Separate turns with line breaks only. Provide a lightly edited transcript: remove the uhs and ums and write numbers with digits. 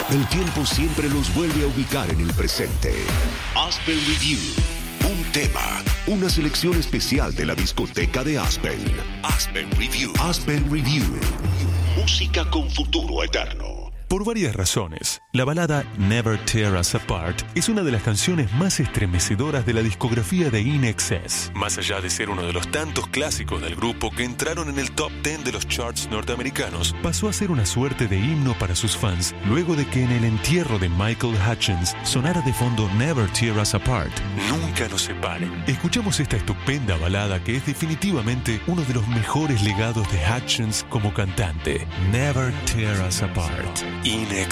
El tiempo siempre los vuelve a ubicar en el presente. Aspen Review. Un tema, una selección especial de la discoteca de Aspen. Aspen Review. Aspen Review. Música con futuro eterno.
Por varias razones, la balada Never Tear Us Apart es una de las canciones más estremecedoras de la discografía de INXS. Más allá de ser uno de los tantos clásicos del grupo que entraron en el top 10 de los charts norteamericanos, pasó a ser una suerte de himno para sus fans luego de que en el entierro de Michael Hutchence sonara de fondo Never Tear Us Apart. Nunca nos separen. Escuchamos esta estupenda balada que es definitivamente uno de los mejores legados de Hutchence como cantante. Never Tear Us Apart. INXS.